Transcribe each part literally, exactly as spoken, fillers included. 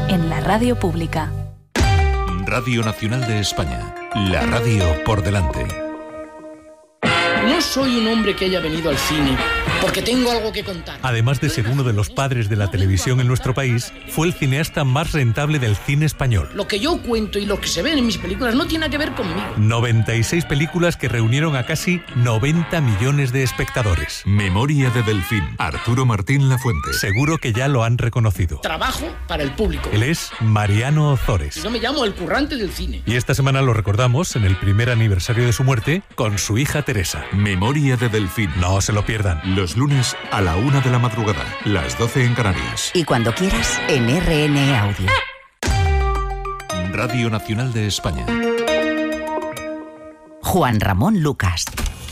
en la radio pública. Radio Nacional de España, la radio por delante. No soy un hombre que haya venido al cine porque tengo algo que contar. Además de ser uno de los padres de la televisión en nuestro país, fue el cineasta más rentable del cine español. Lo que yo cuento y lo que se ven en mis películas no tiene que ver conmigo. noventa y seis películas que reunieron a casi noventa millones de espectadores. Memoria de Delfín, Arturo Martín Lafuente. Seguro que ya lo han reconocido. Trabajo para el público. Él es Mariano Ozores. Yo me llamo el currante del cine. Y esta semana lo recordamos en el primer aniversario de su muerte con su hija Teresa. Memoria de Delfín. No se lo pierdan. Los lunes a la una de la madrugada, las doce en Canarias. Y cuando quieras, en R N Audio. Radio Nacional de España. Juan Ramón Lucas.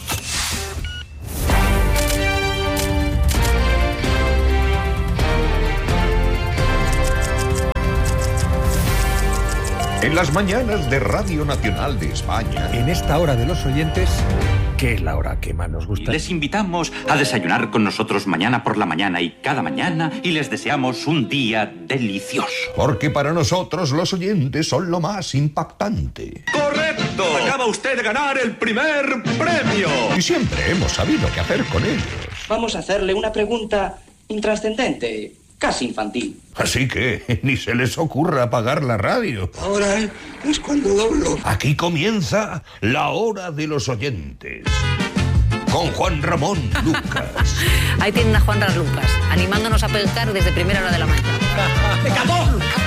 En las mañanas de Radio Nacional de España. En esta hora de los oyentes, que es la hora que más nos gusta. Les invitamos a desayunar con nosotros mañana por la mañana y cada mañana y les deseamos un día delicioso. Porque para nosotros los oyentes son lo más impactante. ¡Correcto! Acaba usted de ganar el primer premio. Y siempre hemos sabido qué hacer con ellos. Vamos a hacerle una pregunta intrascendente, casi infantil. Así que ni se les ocurra apagar la radio. Ahora es cuando doblo. Aquí comienza la hora de los oyentes. Con Juan Ramón Lucas. Ahí tienen a Juan Ramón Lucas, animándonos a pescar desde primera hora de la mañana. ¡Me acabó!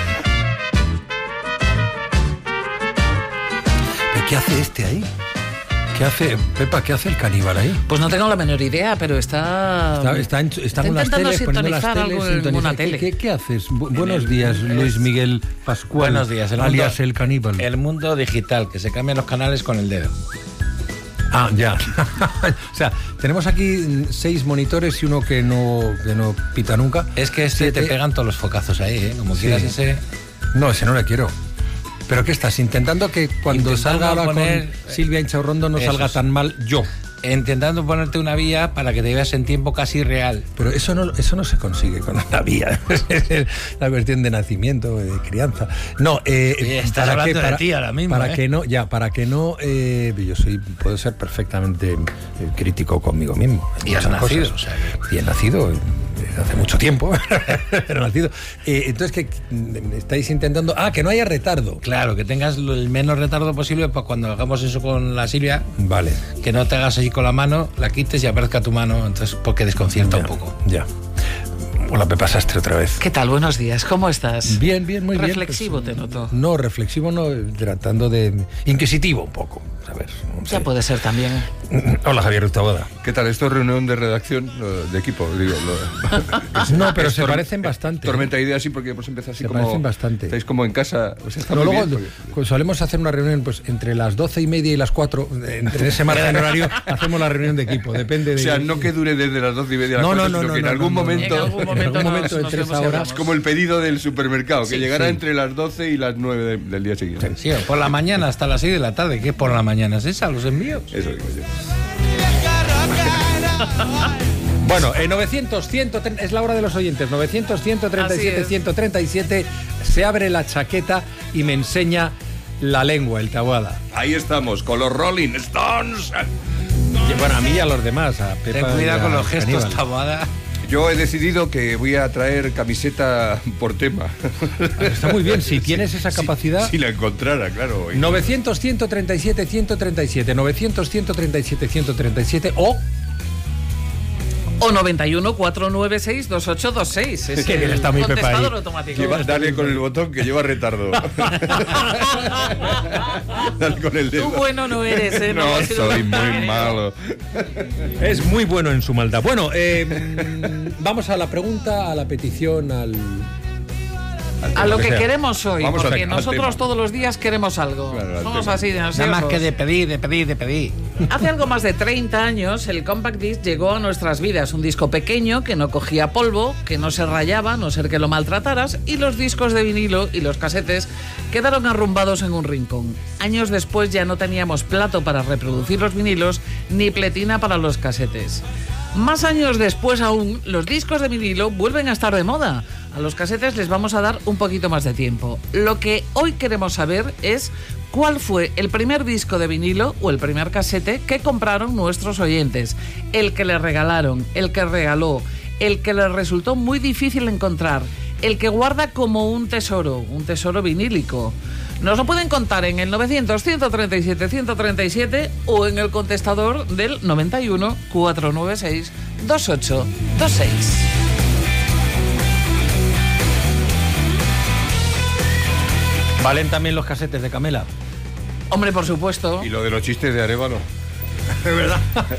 ¿Qué hace este ahí? ¿Qué hace, Pepa, qué hace el caníbal ahí? Pues no tengo la menor idea, pero está... Está, está, en, está, está con las teles, poniendo las teles, en una tele. ¿Qué, qué haces? Bu buenos días, Luis Miguel Pascual. Buenos días. El alias mundo, el caníbal. El mundo digital, que se cambian los canales con el dedo. Ah, ya. O sea, tenemos aquí seis monitores y uno que no, que no pita nunca. Es que este te pegan todos los focazos ahí, ¿eh? Como sí. quieras ese... No, ese no le quiero. ¿Pero qué estás? ¿Intentando que cuando Intentando salga ahora poner, con Silvia Inchaurrondo no salga es. tan mal yo? Intentando ponerte una vía para que te veas en tiempo casi real. Pero eso no, eso no se consigue con una vía. Es la cuestión de nacimiento, de crianza. No, eh, Oye, estás para hablando que, para, de ti ahora mismo. Para ¿eh? que no, ya, para que no, eh, yo soy, puedo ser perfectamente eh, crítico conmigo mismo. Y has nacido, o sea, que... Y he nacido desde hace mucho tiempo, pero nacido. Eh, entonces, que estáis intentando, ah, que no haya retardo. Claro, que tengas el menos retardo posible para cuando hagamos eso con la Silvia. Vale. Que no te hagas así con la mano, la quites y aparezca tu mano, entonces porque desconcierta ya, un poco. Ya. Hola, Pepa Sastre otra vez. ¿Qué tal? Buenos días, ¿cómo estás? Bien, bien, muy reflexivo bien. Reflexivo pues, te noto. No, reflexivo no, tratando de... Inquisitivo un poco, a ver. No ya sé. puede ser también. Hola, Javier Urtaboda. ¿Qué tal? Esto es reunión de redacción, de equipo, digo. Lo, no, pero se parecen bastante. Tormenta de ideas, sí, porque hemos empezado así se como... parecen bastante. Estáis como en casa, o sea, está no, muy luego, bien. Porque... Solemos hacer una reunión pues entre las doce y media y las cuatro, entre ese margen horario, hacemos la reunión de equipo, depende de... O sea, no que dure desde las doce y media a las no, cuatro, no, sino no, que no, en algún no, momento... En algún momento, en algún momento nos, entre nos esa hora... Es como el pedido del supermercado, sí, que llegará sí. entre las doce y las nueve de, del día siguiente. Sí, por la mañana hasta las seis de la tarde. ¿Qué por la mañana es esa? ¿Los envíos? Eso digo yo. Bueno, eh, novecientos, cien, es la hora de los oyentes. novecientos, ciento treinta y siete, ciento treinta y siete. Se abre la chaqueta y me enseña la lengua, el Taboada. Ahí estamos, con los Rolling Stones. Y bueno, a mí y a los demás. A Pepa. Ten cuidado con los gestos, Caníbal. Taboada. Yo he decidido que voy a traer camiseta por tema. Está muy bien, si tienes esa capacidad. Si, si la encontrara, claro. novecientos, ciento treinta y siete, ciento treinta y siete. novecientos, ciento treinta y siete, ciento treinta y siete. O... O noventa y uno, cuatrocientos noventa y seis, veintiocho veintiséis. Es Qué bien está mi Pepa ahí. Automático. Lleva, dale con el botón que lleva retardo. Dale con el dedo. Tú bueno no eres, ¿eh? No, no soy muy malo. Es muy bueno en su maldad. Bueno, eh, vamos a la pregunta, a la petición, al... A lo que, que queremos hoy, Vamos porque al, nosotros al todos los días queremos algo. Claro, Somos tema. así de Nada más que de pedir, de pedir, de pedir. Hace algo más de treinta años el Compact Disc llegó a nuestras vidas. Un disco pequeño que no cogía polvo, que no se rayaba, a no ser que lo maltrataras, y los discos de vinilo y los casetes quedaron arrumbados en un rincón. Años después ya no teníamos plato para reproducir los vinilos ni pletina para los casetes. Más años después aún, los discos de vinilo vuelven a estar de moda. A los casetes les vamos a dar un poquito más de tiempo. Lo que hoy queremos saber es cuál fue el primer disco de vinilo o el primer casete que compraron nuestros oyentes. El que les regalaron, el que regaló, el que les resultó muy difícil encontrar, el que guarda como un tesoro, un tesoro vinílico. Nos lo pueden contar en el novecientos, ciento treinta y siete, ciento treinta y siete o en el contestador del noventa y uno, cuatrocientos noventa y seis, veintiocho veintiséis. ¿Valen también los casetes de Camela? Hombre, por supuesto. Y lo de los chistes de Arévalo. Es verdad.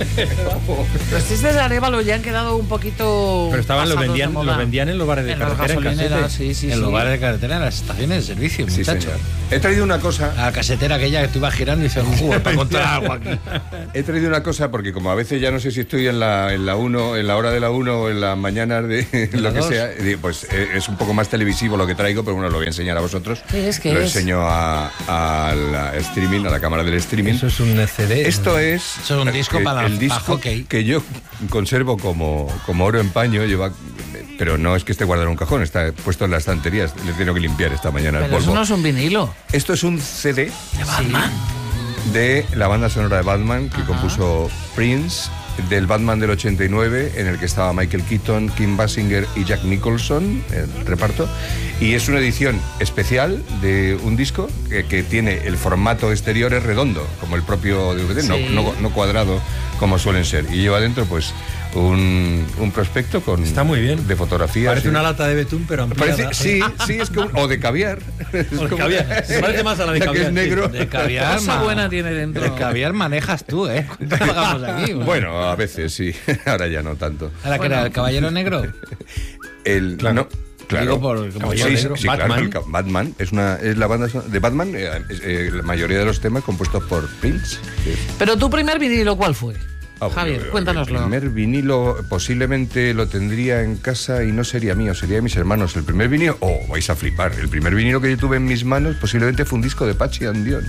Los chistes de Arévalo ya han quedado un poquito. Pero estaban, los vendían, los vendían en los bares de en carretera. Las gasolineras, sí, sí, en sí. los bares de carretera, en las estaciones de servicio, Sí, muchacho. señor. He traído una cosa. La casetera aquella que tú ibas girando y dices, un jugo para encontrar algo aquí. He traído una cosa porque como a veces ya no sé si estoy en la en la uno, en la hora de la uno o en las mañanas de lo que dos? sea, pues es un poco más televisivo lo que traigo, pero bueno, lo voy a enseñar a vosotros. ¿Qué es? ¿Qué lo es? enseño a, a la streaming, a la cámara del streaming. Eso es un C D. Esto es, Eso es un disco que- para- el para disco hockey. que yo conservo como, como oro en paño, lleva, pero no es que esté guardado en un cajón, está puesto en las estanterías. Le tengo que limpiar esta mañana el Pero eso polvo. no es un vinilo. Esto es un C D ¿De Batman? de la banda sonora de Batman que Ajá. compuso Prince, del Batman del ochenta y nueve, en el que estaba Michael Keaton, Kim Basinger y Jack Nicholson, el reparto. Y es una edición especial de un disco que, que tiene el formato exterior es redondo, como el propio D V D, Sí. no, no, no cuadrado como suelen ser. Y lleva dentro pues un, un prospecto con Está muy bien. de fotografías. Parece y- una lata de betún, pero ampliada. Parece, sí, sí, es como, o de caviar. Es O de como- caviar. Se parece más a la de que caviar, es sí. negro. De caviar, Cosa ma- buena tiene dentro. De caviar manejas tú, ¿eh? ¿Cuánto pagamos aquí? Bueno, a veces sí, ahora ya no tanto. ¿Ahora que era el caballero negro? El, Claro. no, claro. Digo por el Sí, Caballero sí, Negro. sí, Batman. claro, el ca- Batman es una es la banda son- de Batman, eh, es, eh, la mayoría de los temas compuestos por Prince. Sí. Pero tu primer vinilo, ¿cuál fue? Ah, bueno, Javier, el cuéntanoslo. primer vinilo posiblemente lo tendría en casa y no sería mío, sería de mis hermanos. El primer vinilo, oh, vais a flipar, el primer vinilo que yo tuve en mis manos posiblemente fue un disco de Pachi and Dion.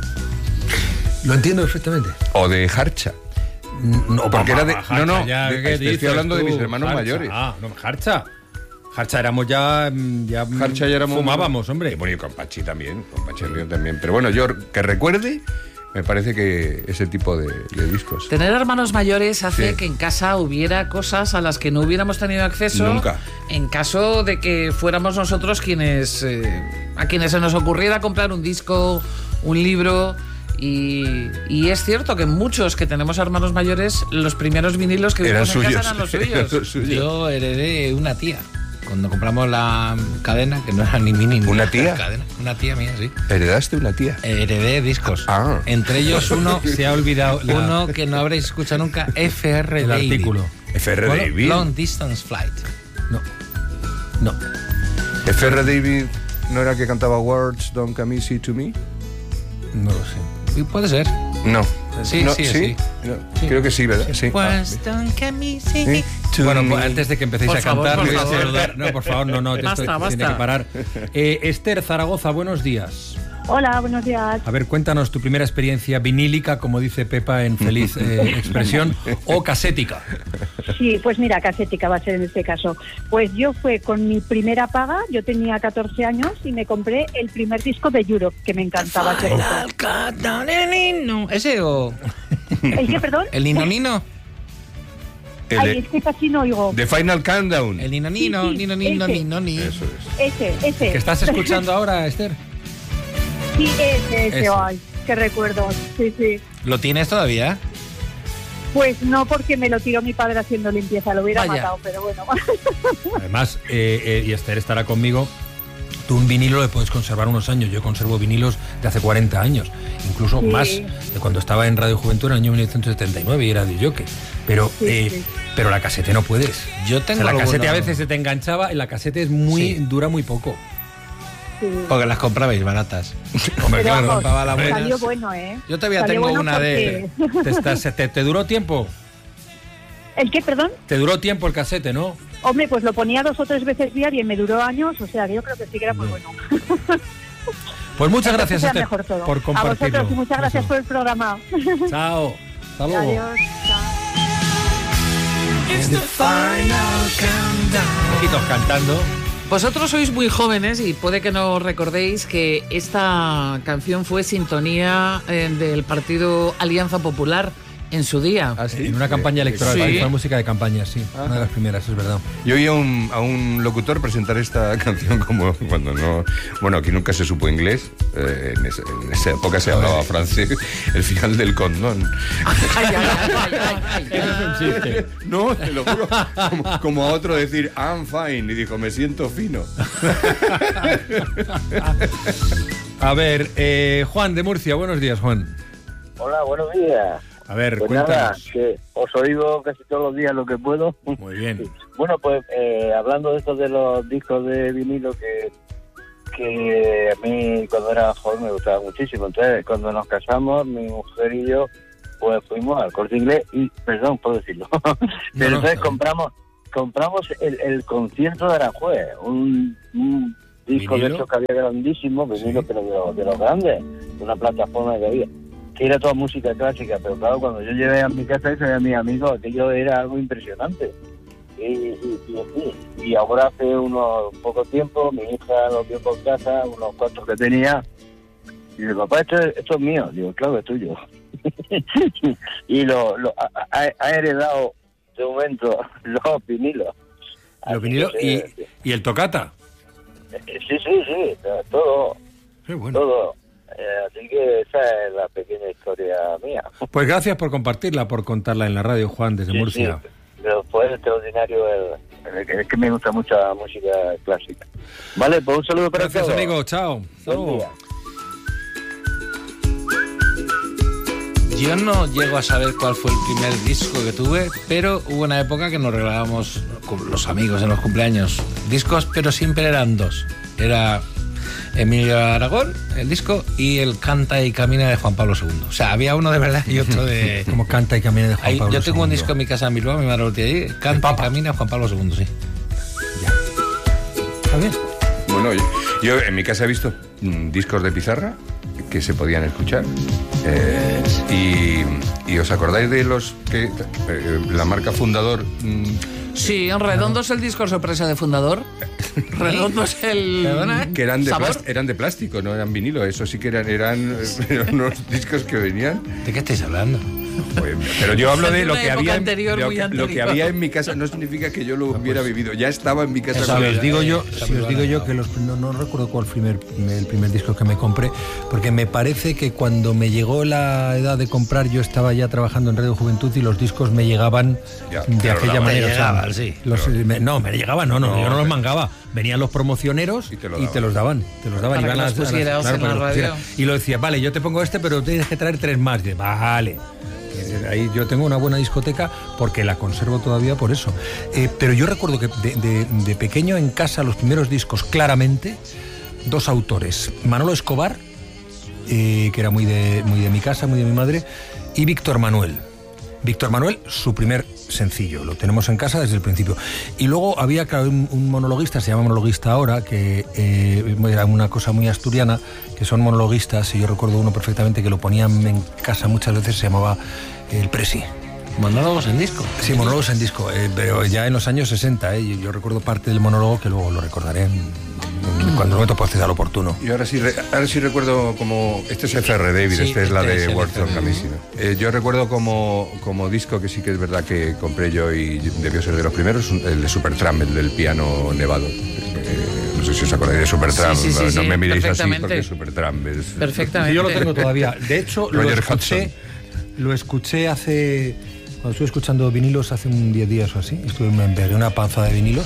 Lo entiendo perfectamente. O de Harcha. No, Porque era de- Jarcha, no, no, ya, de- ¿qué estoy dices hablando de tú? mis hermanos Jarcha. mayores. Ah, no, Jarcha. Jarcha éramos ya. mm, ya mm, Harcha ya éramos. fumábamos, hombre. Y bueno, y con Pachi también, con Pachi and Dion también. Pero bueno, yo que recuerde, me parece que ese tipo de, de discos. Tener hermanos mayores hace Sí. que en casa hubiera cosas a las que no hubiéramos tenido acceso. Nunca. En caso de que fuéramos nosotros quienes. eh, a quienes se nos ocurriera comprar un disco, un libro. Y, y es cierto que muchos que tenemos hermanos mayores, los primeros vinilos que Eran vimos en suyos. casa eran los Eran suyos. los suyos. Yo heredé una tía. Cuando compramos la cadena, que no era ni mini ni ¿Una nada, tía? cadena, una tía mía, sí. ¿Heredaste una tía? Heredé discos. Ah. Entre ellos uno, Se ha olvidado la- uno que no habréis escuchado nunca, F R el David. artículo. F R Bueno, David. Long Distance Flight. No. No. F R David no era el que cantaba Words Don't Come Easy to Me. No lo sé. Y puede ser. No. Sí, No, sí, sí. No, creo que sí, ¿verdad? Sí. Words don't come easy. Sí. To Bueno, me. pues antes de que empecéis Por a favor, cantar, por le voy a favor. saludar. No, por favor, no, no, esto Basta, tiene basta. que parar. Eh, Esther Zaragoza, buenos días. Hola, buenos días. A ver, cuéntanos tu primera experiencia vinílica, como dice Pepa en feliz eh, expresión, o casética. Sí, pues mira, casética va a ser en este caso. Pues yo fue con mi primera paga, yo tenía catorce años y me compré el primer disco de Europe, que me encantaba. ese disco. ¿Ese o...? ¿El qué, perdón? ¿El Nino Nino? El Ay, de- es que casi no oigo. The Final Countdown. El Nino Nino, Sí, sí, Nino Nino, ese. Nino Nino. Eso es. Ese, ese. ¿Que estás escuchando ahora, Esther? Sí, ese, ese, Ese. ay, qué recuerdo. Sí, sí. ¿Lo tienes todavía? Pues no, porque me lo tiró mi padre haciendo limpieza, lo hubiera Vaya. matado, pero bueno. Además, eh, eh, y Esther estará conmigo, tú un vinilo le puedes conservar unos años. Yo conservo vinilos de hace cuarenta años, incluso Sí. más de cuando estaba en Radio Juventud en el año mil novecientos setenta y nueve y era de jockey. Pero, Sí, eh, sí. pero la casete no puedes. Yo O tengo sea, la alguna- casete a veces se te enganchaba y la casete es muy Sí. dura muy poco. Sí. Porque las comprabais baratas. Hombre, Pero claro. vamos, pagaba las buenas. salió bueno, ¿eh? Yo todavía Salió tengo bueno una de... porque- ¿Te, estás- te- te duró tiempo? ¿El qué, perdón? Te duró tiempo el casete, ¿no? Hombre, pues lo ponía dos o tres veces diario y me duró años, o sea, que yo creo que sí que era muy bueno. Pues muchas Entonces gracias, era Esther, mejor todo. por A compartirlo. vosotros y muchas gracias Eso. por el programa. Chao. Hasta luego. Adiós. Chao. Poquitos cantando. Vosotros sois muy jóvenes y puede que no recordéis que esta canción fue sintonía eh, del partido Alianza Popular en su día. ¿Ah, sí? En una campaña electoral, sí. Fue música de campaña, sí. Ajá. Una de las primeras, es verdad. Yo oí a un, a un locutor presentar esta canción como cuando no... Bueno, aquí nunca se supo inglés, eh, en, esa, en esa época se hablaba francés, el final del condón. Ay, ay, ay, ay, ay, Eso es un chiste. No, te lo juro. Como, como a otro decir, I'm fine, y dijo, me siento fino. A ver, eh, Juan de Murcia, buenos días, Juan. Hola, buenos días. A ver, pues cuéntanos. Nada, que os oigo casi todos los días lo que puedo. Muy bien. Bueno, pues eh, hablando de esto de los discos de vinilo que, que a mí cuando era joven me gustaba muchísimo. Entonces, cuando nos casamos, mi mujer y yo, pues fuimos al Corte Inglés y, perdón, puedo decirlo, pero no, entonces no. compramos compramos el, el concierto de Aranjuez, un, un disco ¿Vinilo? de esos que había grandísimo, vinilo, sí. pero de los, de los grandes, de una plataforma que había. Que era toda música clásica, pero claro, cuando yo llegué a mi casa y soy a mis amigos, aquello era algo impresionante. Y, y, y, y ahora hace unos poco tiempo, mi hija lo vio por casa, unos cuantos que tenía, y dice, papá, esto, esto es mío. Digo, claro, es tuyo. Y lo, lo ha, ha heredado de momento los vinilos. Los vinilos y, y el tocata. Sí, sí, sí, todo. Qué bueno. Todo. Eh, así que esa es la pequeña historia mía. Pues gracias por compartirla, por contarla en la radio, Juan, desde sí, Murcia. Sí, pero fue extraordinario, el, el, es que me gusta mucho la música clásica. Vale, pues un saludo para gracias, todos. Gracias, amigo, chao. Buen día. Yo no llego a saber cuál fue el primer disco que tuve, pero hubo una época que nos regalábamos con los amigos en los cumpleaños discos, pero siempre eran dos. Era Emilio Aragón, el disco, y el Canta y Camina de Juan Pablo segundo. O sea, había uno de verdad y otro de... Como Canta y Camina de Juan Ahí, Pablo yo tengo segundo. un disco en mi casa en Bilbao, mi madre lo tiene ahí, Canta y Camina de Juan Pablo segundo, sí. Ya. Está bien. Bueno, yo, yo en mi casa he visto mm, discos de pizarra que se podían escuchar. Eh, y, y os acordáis de los que eh, la marca Fundador. Mm, sí, en Redondo es el disco sorpresa de Fundador. Redondo es el. ¿Perdona? Que eran de, ¿sabor? plast- eran de plástico, no eran vinilo. Eso sí que eran, eran, eran unos discos que venían. ¿De qué estáis hablando? Pues, pero yo hablo de lo Una que época había en, anterior, lo, muy que, anterior. lo que había en mi casa no significa que yo lo hubiera vivido. Ya estaba en mi casa. Si os digo yo, si os digo yo que los, no, no recuerdo cuál fue el primer, el primer disco que me compré, porque me parece que cuando me llegó la edad de comprar yo estaba ya trabajando en Radio Juventud y los discos me llegaban ya, de aquella manera. Te llegaban, o sea, sí. Los, Pero, me, no, me llegaban, no, no, no, yo no los pero, mangaba. Venían los promocioneros y te, lo y te los daban. Te los daban. Para Iban que los a las- a las- pusieras claro, en para la que los radio. pusiera. Y lo decía, vale, yo te pongo este, pero tienes que traer tres más. Y, vale. Ahí yo tengo una buena discoteca porque la conservo todavía por eso. Eh, pero yo recuerdo que de, de, de pequeño en casa los primeros discos, claramente, dos autores. Manolo Escobar, eh, que era muy de, muy de mi casa, muy de mi madre, y Víctor Manuel. Víctor Manuel, su primer sencillo, lo tenemos en casa desde el principio. Y luego había claro, un, un monologuista, se llama monologuista ahora, que eh, era una cosa muy asturiana, que son monologuistas, y yo recuerdo uno perfectamente que lo ponían en casa muchas veces, se llamaba El Presi. ¿Monólogos en disco? Sí, monólogos en disco, eh, pero ya en los años sesenta, eh, yo, yo recuerdo parte del monólogo que luego lo recordaré en, en, cuando el momento proceda al oportuno. Y ahora sí, re- ahora sí recuerdo como... Este es F R David, Sí, este es la este de es el Words F R of Camisino. Eh, yo recuerdo como, como disco que sí que es verdad que compré yo y debió ser de los primeros, un- el de Supertramp, el del piano nevado. Eh, no sé si os acordáis de Supertramp, Sí, sí, sí, no, no sí, me miréis así perfectamente. porque Supertramp es... Perfectamente. Yo lo tengo todavía. De hecho, lo Roger escuché, Hudson. lo escuché hace... Cuando estuve escuchando vinilos hace un diez días o así, estuve, me pegué una panza de vinilos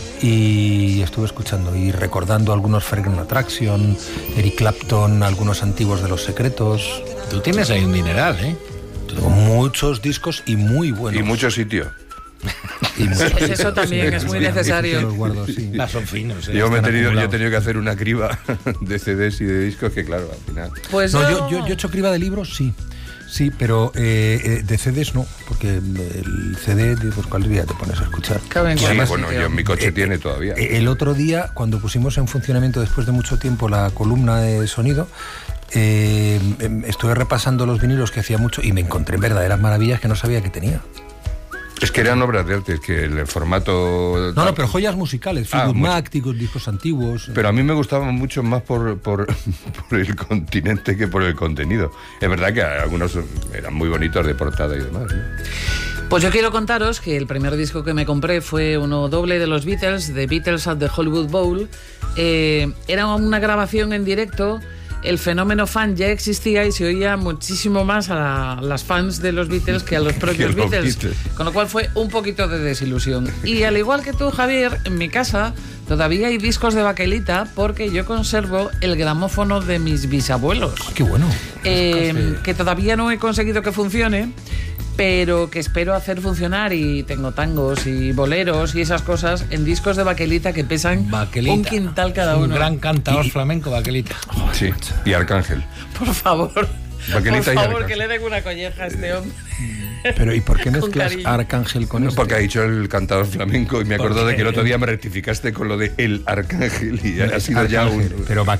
y estuve escuchando y recordando algunos Fragrant Attraction, Eric Clapton, algunos antiguos de Los Secretos. Tú tienes ahí un mineral, ¿eh? Tengo muchos discos y muy buenos. Y mucho sitio. Y muchos Pues eso también es muy necesario. Los guardo, sí. Ah, son finos, ¿eh? Yo me he Están tenido, yo he acumulados. tenido que hacer una criba de C Ds y de discos que claro, al final... Pues No, yo... yo, yo, yo he hecho criba de libros, sí. Sí, pero eh, eh, de C Ds no, porque el C D, pues cuál día te pones a escuchar. Cabe en Sí, cualquier bueno, sitio. yo en mi coche Eh, tiene todavía. Eh, El otro día, cuando pusimos en funcionamiento después de mucho tiempo la columna de sonido, eh, em, estuve repasando los vinilos que hacía mucho y me encontré verdaderas maravillas que no sabía que tenía. Es que eran obras de arte, es que el formato... No, no, pero joyas musicales, Ah, Fleetwood mu- Mac, discos, discos antiguos. Pero a mí me gustaban mucho más por, por, por el continente que por el contenido. Es verdad que algunos eran muy bonitos de portada y demás, ¿no? Pues yo quiero contaros que el primer disco que me compré fue uno doble de los Beatles, The Beatles at the Hollywood Bowl. Eh, era una grabación en directo. El fenómeno fan ya existía y se oía muchísimo más a la- las fans de los Beatles que a los propios Que los Beatles. Beatles. Con lo cual fue un poquito de desilusión. Y al igual que tú, Javier, en mi casa todavía hay discos de baquelita porque yo conservo el gramófono de mis bisabuelos. Qué bueno. Eh, que todavía no he conseguido que funcione, pero que espero hacer funcionar, y tengo tangos y boleros y esas cosas en discos de baquelita que pesan Baquelita. un quintal cada Un uno. gran cantador flamenco, Baquelita. Sí, y Arcángel. Por favor, Baquelita por y favor, Arcángel. que le den una colleja a este hombre. Pero ¿y por qué Con mezclas cariño. Arcángel con No, esto? porque ha dicho el cantador flamenco y me ¿Por acordó de qué? que el otro día me rectificaste con lo de el Arcángel y ha sido ya un... Pero